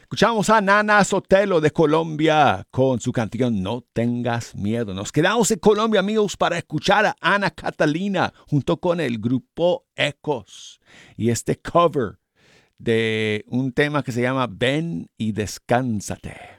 Escuchamos a Nana Sotelo de Colombia con su canción No Tengas Miedo. Nos quedamos en Colombia, amigos, para escuchar a Ana Catalina junto con el grupo Ecos y este cover de un tema que se llama Ven y Descánsate.